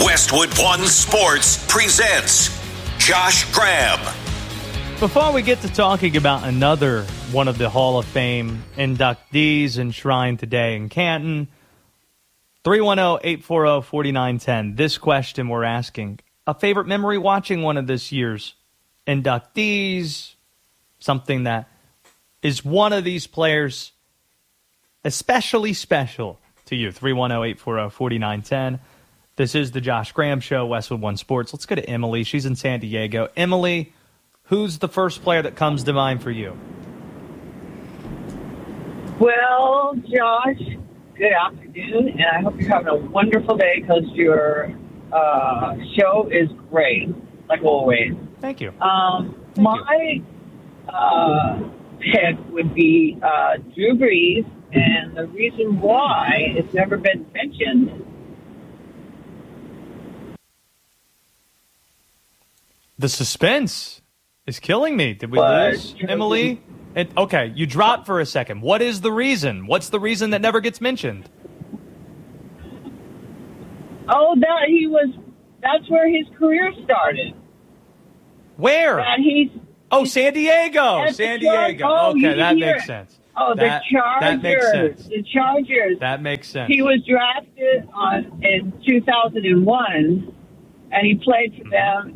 Westwood One Sports presents Josh Graham. Before we get to talking about another one of the Hall of Fame inductees enshrined today in Canton, 310-840-4910. This question we're asking, a favorite memory watching one of this year's inductees, something that is one of these players especially special to you. 310-840-4910. This is the Josh Graham Show, Westwood One Sports. Let's go to Emily. She's in San Diego. Emily, who's the first player that comes to mind for you? Well, Josh, good afternoon, and I hope you're having a wonderful day because your show is great, like always. Thank you. My pick would be Drew Brees, and the reason why it's never been mentioned. The suspense is killing me. Did we lose Emily? Okay, you dropped for a second. What is the reason? What's the reason that never gets mentioned? Oh, that's where his career started. Where? San Diego. San Diego. Oh, okay, that makes sense. Oh, the Chargers. That makes sense. The Chargers. That makes sense. He was drafted in 2001, and he played for them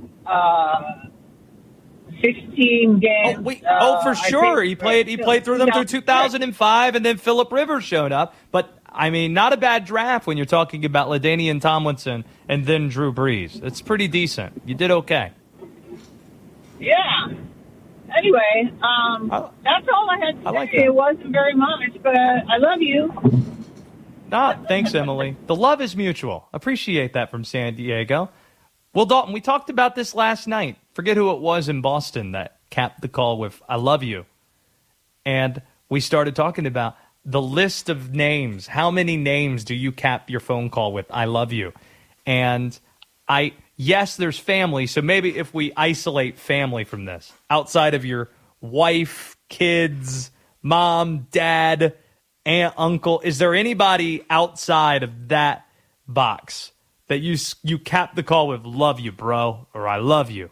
16 games. For sure. He played through them through 2005, and then Phillip Rivers showed up. But, I mean, not a bad draft when you're talking about LaDainian Tomlinson and then Drew Brees. It's pretty decent. You did okay. Yeah. Anyway, that's all I had to say. Like it wasn't very much, but I love you. Thanks, Emily. The love is mutual. Appreciate that from San Diego. Well, Dalton, we talked about this last night. Forget who it was in Boston that capped the call with "I love you." And we started talking about the list of names. How many names do you cap your phone call with "I love you"? And yes, there's family, so maybe if we isolate family from this, outside of your wife, kids, mom, dad, aunt, uncle, is there anybody outside of that box that you cap the call with "love you, bro," or "I love you"?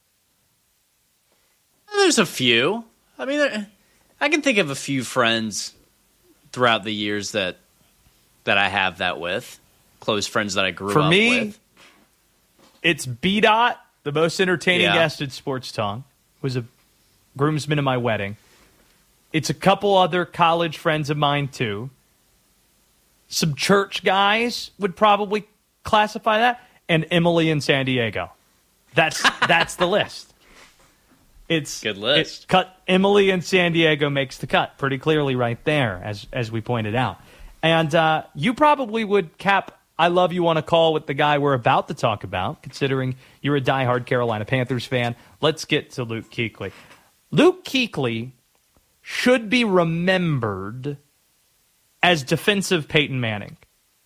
There's a few. I mean, I can think of a few friends throughout the years that I have that with. Close friends that I grew up with. For me, it's B-Dot, the most entertaining guest at Sports Talk. Was a groomsman of my wedding. It's a couple other college friends of mine, too. Some church guys would probably classify that. And Emily in San Diego. That's the list. It's good list. Emily in San Diego makes the cut pretty clearly right there, as we pointed out. And you probably would cap "I love you" on a call with the guy we're about to talk about, considering you're a diehard Carolina Panthers fan. Let's get to Luke Kuechly. Luke Kuechly should be remembered as defensive Peyton Manning.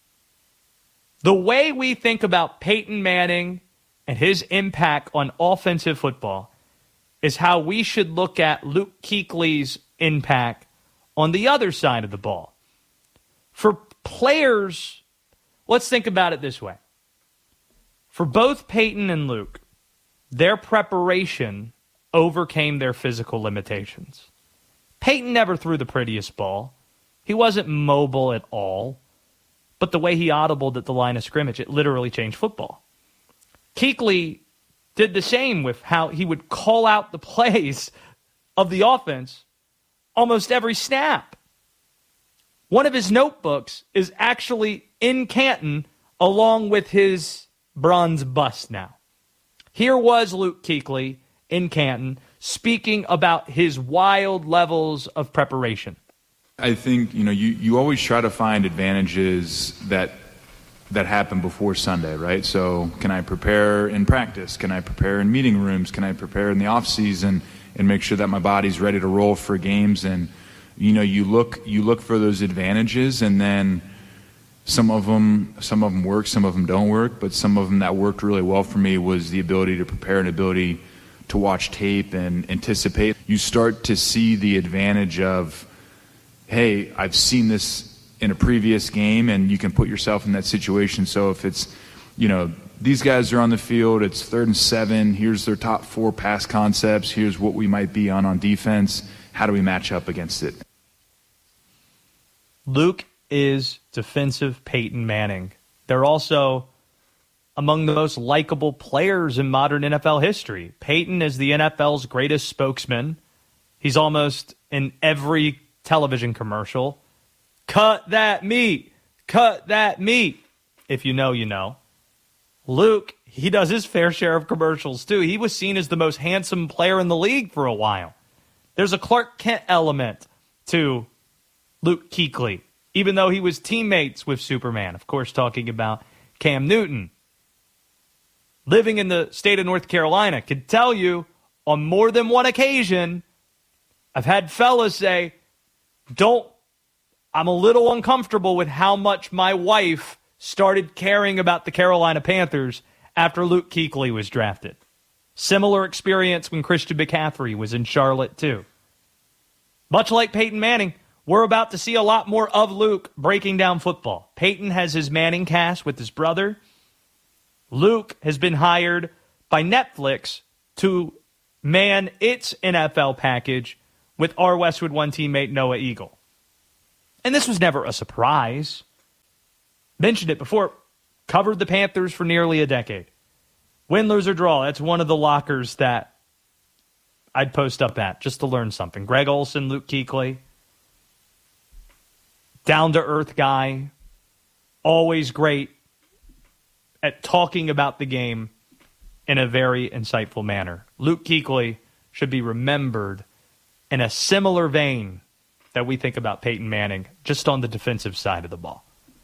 The way we think about Peyton Manning and his impact on offensive football is how we should look at Luke Kuechly's impact on the other side of the ball. For players, let's think about it this way. For both Peyton and Luke, their preparation overcame their physical limitations. Peyton never threw the prettiest ball. He wasn't mobile at all. But the way he audibled at the line of scrimmage, it literally changed football. Kuechly did the same with how he would call out the plays of the offense almost every snap. One of his notebooks is actually in Canton along with his bronze bust now. Here was Luke Kuechly in Canton speaking about his wild levels of preparation. I think, you always try to find advantages that happen before Sunday, right? So can I prepare in practice? Can I prepare in meeting rooms? Can I prepare in the off season and make sure that my body's ready to roll for games? And, you look for those advantages, and then some of them work, some of them don't work, but some of them that worked really well for me was the ability to prepare and ability to watch tape and anticipate. You start to see the advantage of, hey, I've seen this in a previous game, and you can put yourself in that situation. So if it's these guys are on the field. It's 3rd and 7. Here's their top 4 pass concepts. Here's what we might be on defense. How do we match up against it? Luke is defensive Peyton Manning. They're also among the most likable players in modern NFL history. Peyton is the NFL's greatest spokesman. He's almost in every television commercial. Cut that meat. Cut that meat. If you know, you know. Luke, he does his fair share of commercials too. He was seen as the most handsome player in the league for a while. There's a Clark Kent element to Luke Kuechly, even though he was teammates with Superman. Of course, talking about Cam Newton. Living in the state of North Carolina, could tell you on more than one occasion, I've had fellas say, I'm a little uncomfortable with how much my wife started caring about the Carolina Panthers after Luke Kuechly was drafted. Similar experience when Christian McCaffrey was in Charlotte, too. Much like Peyton Manning, we're about to see a lot more of Luke breaking down football. Peyton has his Manning cast with his brother. Luke has been hired by Netflix to man its NFL package with our Westwood One teammate Noah Eagle. And this was never a surprise. Mentioned it before. Covered the Panthers for nearly a decade. Win, lose, or draw. That's one of the lockers that I'd post up at just to learn something. Greg Olsen, Luke Kuechly. Down-to-earth guy. Always great at talking about the game in a very insightful manner. Luke Kuechly should be remembered in a similar vein that we think about Peyton Manning, just on the defensive side of the ball.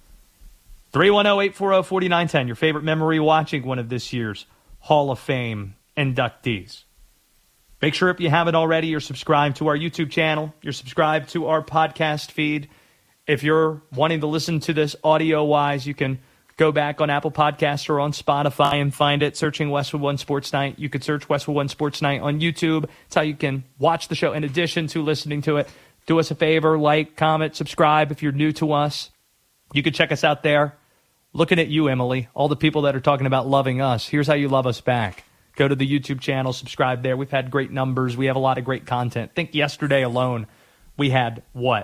310-840-4910, your favorite memory watching one of this year's Hall of Fame inductees. Make sure if you haven't already, you're subscribed to our YouTube channel. You're subscribed to our podcast feed. If you're wanting to listen to this audio-wise, you can go back on Apple Podcasts or on Spotify and find it, searching Westwood One Sports Night. You could search Westwood One Sports Night on YouTube. It's how you can watch the show in addition to listening to it. Do us a favor, like, comment, subscribe if you're new to us. You can check us out there. Looking at you, Emily, all the people that are talking about loving us. Here's how you love us back. Go to the YouTube channel, subscribe there. We've had great numbers. We have a lot of great content. I think yesterday alone we had,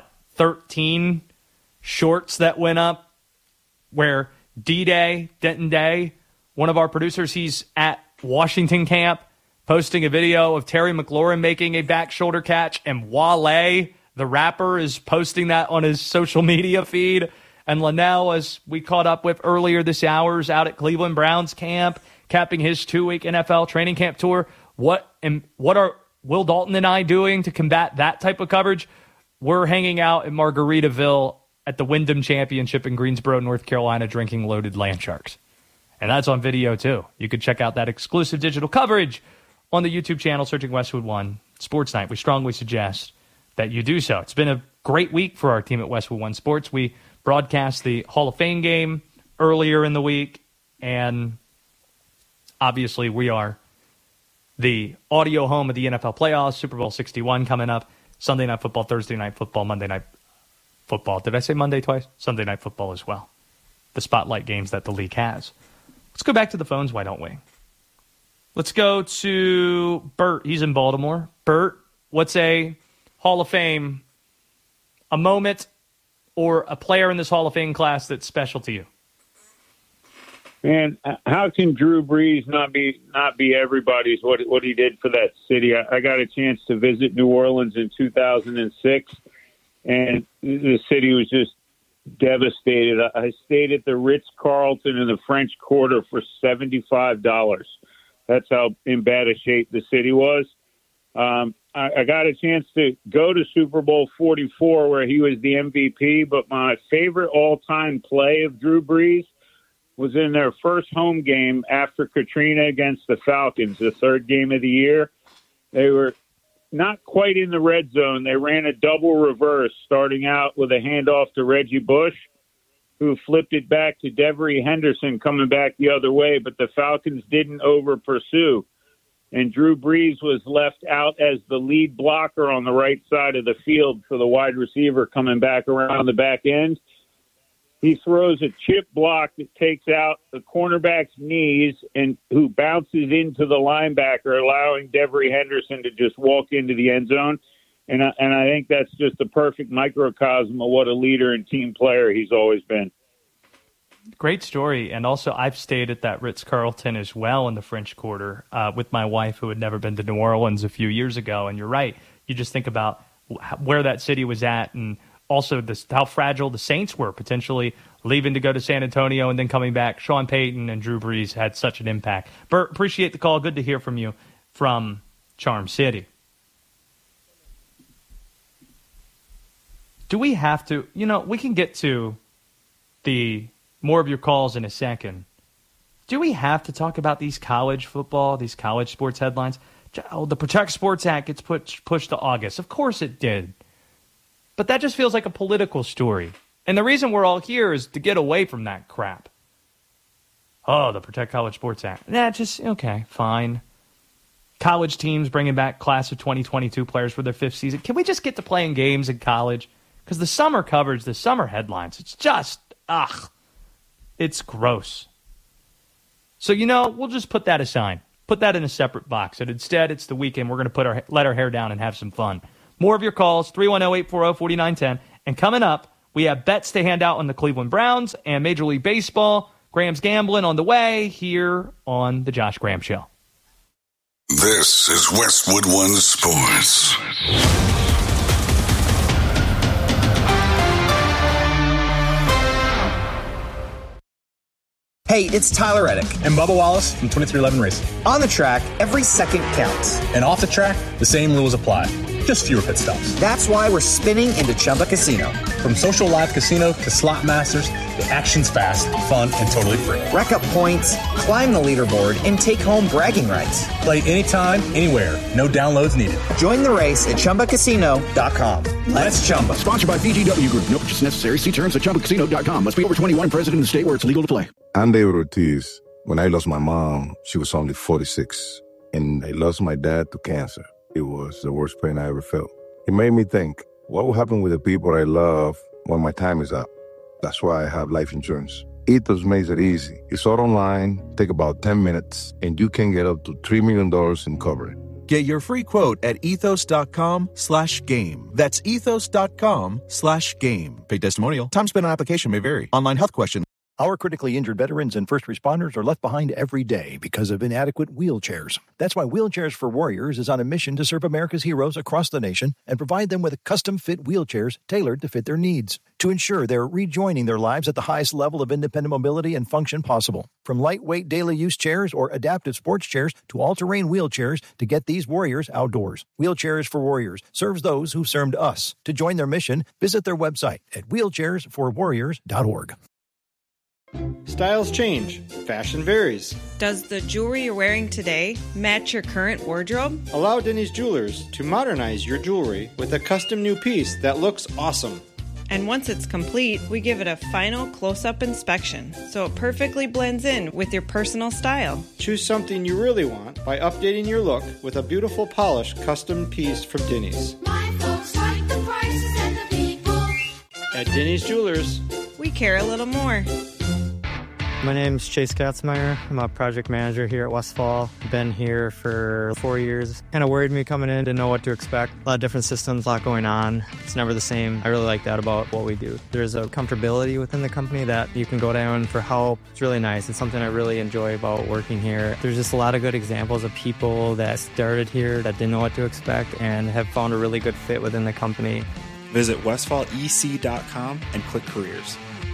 13 shorts that went up where D-Day, Denton Day, one of our producers, he's at Washington camp posting a video of Terry McLaurin making a back shoulder catch, and Wale, the rapper, is posting that on his social media feed. And Linnell, as we caught up with earlier this hour, is out at Cleveland Browns camp, capping his 2-week NFL training camp tour. What are Will Dalton and I doing to combat that type of coverage? We're hanging out in Margaritaville at the Wyndham Championship in Greensboro, North Carolina, drinking loaded land sharks. And that's on video, too. You could check out that exclusive digital coverage on the YouTube channel, searching Westwood One Sports Night. We strongly suggest that you do so. It's been a great week for our team at Westwood One Sports. We broadcast the Hall of Fame game earlier in the week, and obviously we are the audio home of the NFL playoffs, Super Bowl 61 coming up, Sunday Night Football, Thursday Night Football, Monday Night Football. Did I say Monday twice? Sunday Night Football as well. The spotlight games that the league has. Let's go back to the phones, why don't we? Let's go to Bert. He's in Baltimore. Bert, what's a Hall of Fame, a moment or a player in this Hall of Fame class that's special to you? Man, how can Drew Brees not be everybody's what he did for that city? I got a chance to visit New Orleans in 2006, and the city was just devastated. I stayed at the Ritz-Carlton in the French Quarter for $75. That's how in bad a shape the city was. I got a chance to go to Super Bowl 44 where he was the MVP, but my favorite all-time play of Drew Brees was in their first home game after Katrina against the Falcons, the third game of the year. They were not quite in the red zone. They ran a double reverse, starting out with a handoff to Reggie Bush, who flipped it back to Devery Henderson coming back the other way, but the Falcons didn't over-pursue. And Drew Brees was left out as the lead blocker on the right side of the field for the wide receiver coming back around the back end. he throws a chip block that takes out the cornerback's knees and who bounces into the linebacker, allowing Devery Henderson to just walk into the end zone. And I think that's just the perfect microcosm of what a leader and team player he's always been. Great story. And also, I've stayed at that Ritz-Carlton as well in the French Quarter with my wife, who had never been to New Orleans a few years ago. And you're right. You just think about where that city was at, and also how fragile the Saints were, potentially leaving to go to San Antonio and then coming back. Sean Payton and Drew Brees had such an impact. Bert, appreciate the call. Good to hear from you from Charm City. Do we have to, we can get to the more of your calls in a second. Do we have to talk about these college football, these college sports headlines? Oh, the Protect Sports Act gets pushed to August. Of course it did. But that just feels like a political story. And the reason we're all here is to get away from that crap. Oh, the Protect College Sports Act. Okay, fine. College teams bringing back class of 2022 players for their 5th season. Can we just get to playing games in college? Because the summer coverage, the summer headlines, it's just, it's gross. So, we'll just put that aside. Put that in a separate box. And instead, it's the weekend. We're going to let our hair down and have some fun. More of your calls, 310-840-4910. And coming up, we have bets to hand out on the Cleveland Browns and Major League Baseball. Graham's gambling on the way here on The Josh Graham Show. This is Westwood One Sports. Hey, it's Tyler Reddick. And Bubba Wallace from 2311 Racing. On the track, every second counts. And off the track, the same rules apply. Just fewer pit stops. That's why we're spinning into Chumba Casino. From social live casino to slot masters, the action's fast, fun, and totally free. Rack up points, climb the leaderboard, and take home bragging rights. Play anytime, anywhere. No downloads needed. Join the race at ChumbaCasino.com. Let's Chumba. Sponsored by VGW Group. No purchase necessary. See terms at ChumbaCasino.com. Must be over 21, present in the state where it's legal to play. I'm David Ortiz. When I lost my mom, she was only 46. And I lost my dad to cancer. It was the worst pain I ever felt. It made me think, what will happen with the people I love when my time is up? That's why I have life insurance. Ethos makes it easy. It's all online, take about 10 minutes, and you can get up to $3 million in coverage. Get your free quote at ethos.com/game. That's ethos.com/game. Paid testimonial. Time spent on application may vary. Online health question. Our critically injured veterans and first responders are left behind every day because of inadequate wheelchairs. That's why Wheelchairs for Warriors is on a mission to serve America's heroes across the nation and provide them with custom-fit wheelchairs tailored to fit their needs to ensure they're rejoining their lives at the highest level of independent mobility and function possible. From lightweight daily use chairs or adaptive sports chairs to all-terrain wheelchairs to get these warriors outdoors. Wheelchairs for Warriors serves those who served us. To join their mission, visit their website at wheelchairsforwarriors.org. Styles change. Fashion varies. Does the jewelry you're wearing today match your current wardrobe? Allow Denny's Jewelers to modernize your jewelry with a custom new piece that looks awesome. And once it's complete, we give it a final close-up inspection, so it perfectly blends in with your personal style. Choose something you really want by updating your look with a beautiful polished custom piece from Denny's. My folks like the prices and the people. At Denny's Jewelers, we care a little more. My name's Chase Katzmeyer. I'm a project manager here at Westfall. Been here for 4 years. Kind of worried me coming in, didn't know what to expect. A lot of different systems, a lot going on. It's never the same. I really like that about what we do. There's a comfortability within the company that you can go down for help. It's really nice. It's something I really enjoy about working here. There's just a lot of good examples of people that started here that didn't know what to expect and have found a really good fit within the company. Visit westfallec.com and click careers.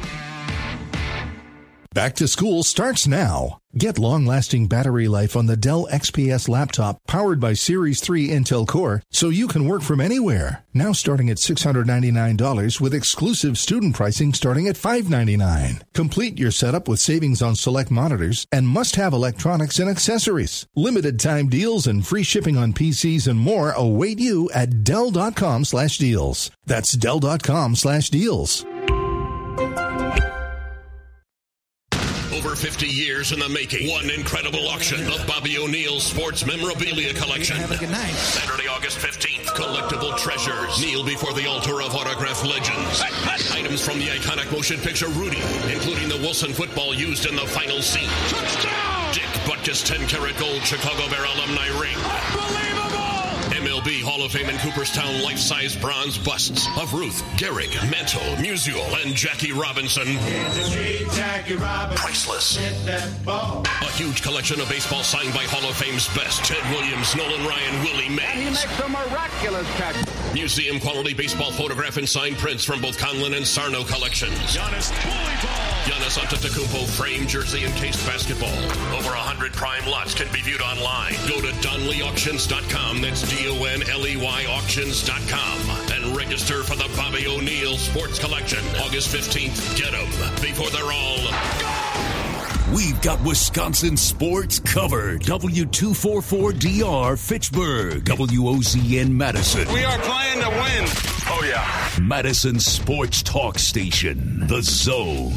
Back to school starts now. Get long-lasting battery life on the Dell XPS laptop powered by Series 3 Intel Core so you can work from anywhere. Now starting at $699 with exclusive student pricing starting at $599. Complete your setup with savings on select monitors and must-have electronics and accessories. Limited time deals and free shipping on PCs and more await you at Dell.com/deals. That's Dell.com/deals. Over 50 years in the making. One incredible auction. The Bobby O'Neill Sports Memorabilia Collection. Have a good night. Saturday, August 15th. Collectible treasures. Kneel before the altar of autograph legends. Items from the iconic motion picture Rudy, including the Wilson football used in the final scene. Touchdown! Dick Butkus 10-karat gold Chicago Bear alumni ring. Unbelievable! MLB Hall of Fame in Cooperstown life-size bronze busts of Ruth, Gehrig, Mantle, Musial, and Jackie Robinson. Priceless. A huge collection of baseball signed by Hall of Fame's best. Ted Williams, Nolan Ryan, Willie Mays. And he makes a miraculous catch. Museum-quality baseball photograph and signed prints from both Conlin and Sarno collections. Giannis Antetokounmpo framed jersey and cased basketball. Over 100 prime lots can be viewed online. Go to DonleyAuctions.com. That's DONLEY auctions.com. And register for the Bobby O'Neill Sports Collection. August 15th. Get them before they're all gone. We've got Wisconsin sports covered. W244DR Fitchburg. WOZN Madison. We are playing to win. Oh, yeah. Madison Sports Talk Station. The Zone.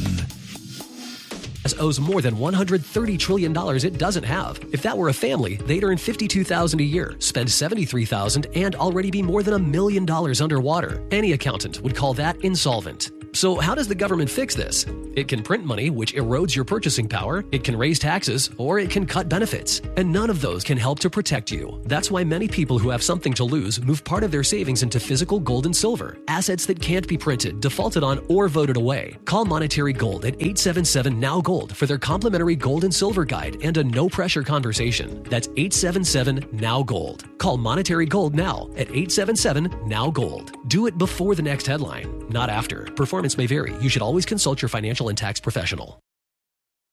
Owes more than $130 trillion it doesn't have. If that were a family, they'd earn $52,000 a year, spend $73,000, and already be more than $1 million underwater. Any accountant would call that insolvent. So how does the government fix this? It can print money, which erodes your purchasing power. It can raise taxes, or it can cut benefits. And none of those can help to protect you. That's why many people who have something to lose move part of their savings into physical gold and silver, assets that can't be printed, defaulted on, or voted away. Call Monetary Gold at 877-NOW-GOLD for their complimentary gold and silver guide and a no-pressure conversation. That's 877-NOW-GOLD. Call Monetary Gold now at 877-NOW-GOLD. Do it before the next headline, not after. Performance may vary. You should always consult your financial and tax professional.